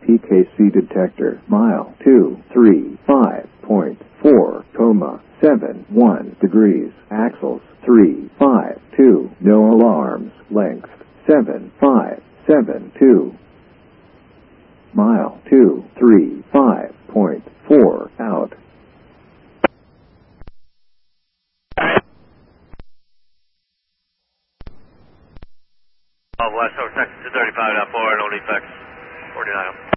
PKC detector, mile 235.4,71 degrees, axles 352, no alarms, length 7572. Mile 235.4 out. West Oak, Texas 235.4, no defects, 49.